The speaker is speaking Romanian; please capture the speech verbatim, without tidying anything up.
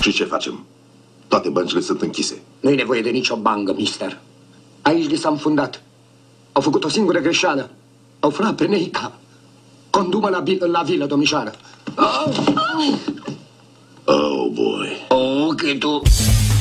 Și ce facem? Toate băncile sunt închise. Nu-i nevoie de nicio bangă, mister. Aici li s-a înfundat. Au făcut o singură greșeală. Au furat pe Neica. Condu-mă la, la vilă, domnișoară. Oh, boy. Oh, că tu...